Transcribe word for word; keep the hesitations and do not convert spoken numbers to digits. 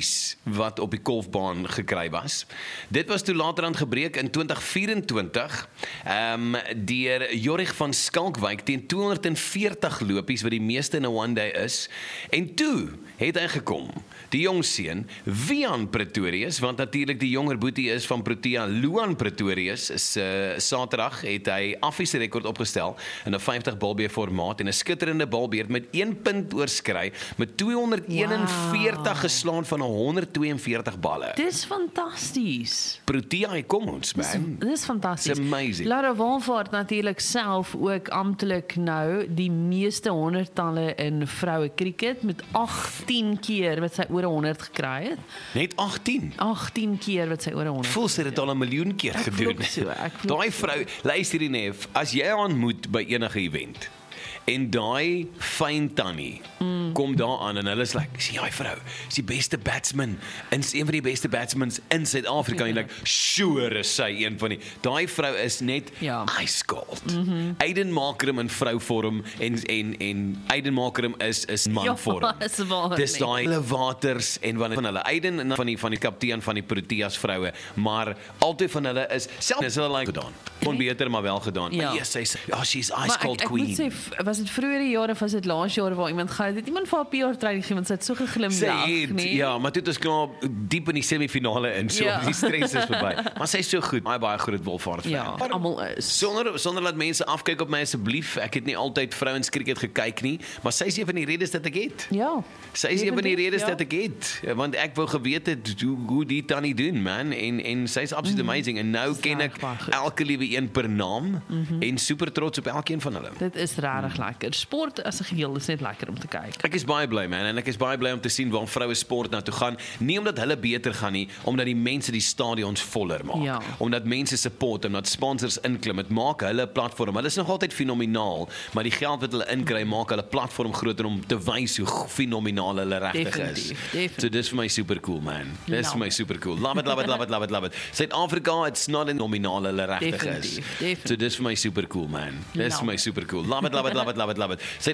lopies wat op die golfbaan gekry was. Dit was toe laterand gebreek in twintig vyf-en-twintig um, deur Jorich van Skalkwyk teen tweehonderd en veertig lopies wat die meeste in 'n one day is. En toe het hy gekom, die jong seun, Wian Pretorius, want natuurlik die jonger boetie is van Protea, Luan Pretorius, is uh, Saterdag het hy affiese rekord opgestel in 'n vyftig balbeer formaat en 'n skitterende balbeerd met een punt oorskry met tweehonderd eenenveertig wow. geslaan van honderd twee en veertig balle. Dis fantasties. Protea, kom ons, man. Dis, dis fantasties. It's amazing. Lara Walvaart natuurlik self ook amptelik nou die meeste honderdtalle in vroue cricket met agttien keer wat sy oor honderd gekry het. Net agttien? agttien keer wat sy oor honderd. Voel sy dit al 'n miljoen keer ek gedoen. So, daai vrou, luister hier neef, as jy haar ontmoet by enige event en daai fyn tannie mm. kom daar aan en hulle is like, sien jy vrou, is die beste batsman, is een van die beste batsmans in Suid-Afrika, en like, sure is sy een van die, daai vrou is net ja. ice cold. Mm-hmm. Aiden Markram in vrouvorm en en en Aiden Markram is is manvorm. Ja, is waar. Dis daai hulle waters en van hulle Aiden en van die van die kaptein van die Proteas vroue, maar altyd van hulle is selfs is hulle like gedaan. Kon beter maar wel gedaan. Ja. Maar yes, sy sê, ja, she's ice maar cold ek, ek queen. Moet sê, was dit vroeëre jare of was dit laas jaar waar iemand gaan, het iemand vir haar P R training gegee want sy het so geglimlag, nee? Ja, maar toe het ons klaar diep in die semifinale in, so ja. die stres is verby. Maar sy is so goed, baie baie groot Wolvaart ja, almal is. Sonder sonder dat mense afkyk op my asseblief, ek het nie altyd vrouens cricket gekyk nie, maar sy is een van die redes dat ek het. Ja. Sy is een van die redes ja. dat ek het, want ek wou geweet het hoe, hoe die tannie doen, man, en en sy is absoluut mm. amazing, en nou ken ek elke liewe een per naam, mm-hmm. en super trots op elkeen van hulle. Dit is regtig mm. lekker. Sport as 'n geheel is net lekker om te kyk. Ek is baie bly, man, en ek is baie bly om te sien waar vroue sport nou toe gaan, nie omdat hulle beter gaan nie, omdat die mense die stadions voller maak, ja. omdat mense support, omdat sponsors inklim, het maak hulle platform, hulle is nog altyd fenomenaal, maar die geld wat hulle inkry, maak hulle platform groter om te wys hoe fenomenaal hulle regtig is. Definitief. So dis vir my super cool, man. Dis vir my super cool. Love it, love it, love it, love it, love it. Suid-Afrika, it's not in nominaal hulle regtig is. Definitief. So dis vir my super cool, man. Dis vir my super cool. Love it, love it, love it, love it, love it.